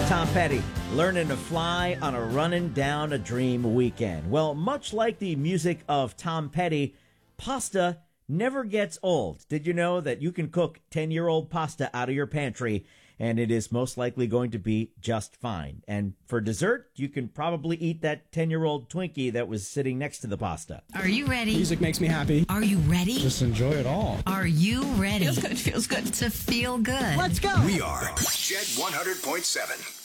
Tom Petty, learning to fly on a running down a dream weekend. Well, much like the music of Tom Petty, pasta never gets old. Did you know that you can cook 10-year-old pasta out of your pantry and it is most likely going to be just fine? And for dessert, you can probably eat that 10-year-old Twinkie that was sitting next to the pasta. Are you ready? Music makes me happy. Are you ready? Just enjoy it all. Are you ready? Feels good. To feel good. Let's go. We are Jet 100.7.